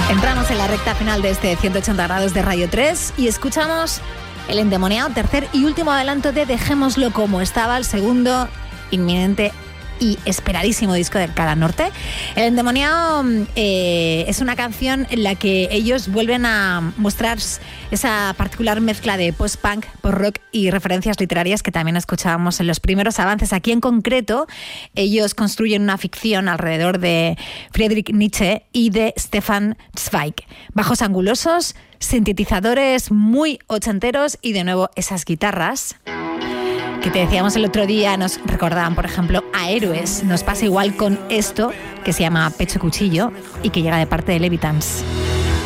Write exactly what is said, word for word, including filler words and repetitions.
Entramos en la recta final de este ciento ochenta grados de Radio tres y escuchamos el endemoniado tercer y último adelanto de Dejémoslo como estaba, el segundo inminente y esperadísimo disco de Cara Norte. El endemoniado eh, es una canción en la que ellos vuelven a mostrar esa particular mezcla de post-punk, post-rock y referencias literarias que también escuchábamos en los primeros avances. Aquí en concreto, ellos construyen una ficción alrededor de Friedrich Nietzsche y de Stefan Zweig. Bajos angulosos, sintetizadores muy ochenteros y de nuevo esas guitarras que te decíamos el otro día nos recordaban, por ejemplo, a Héroes. Nos pasa igual con esto, que se llama Pecho Cuchillo y que llega de parte de Levitans.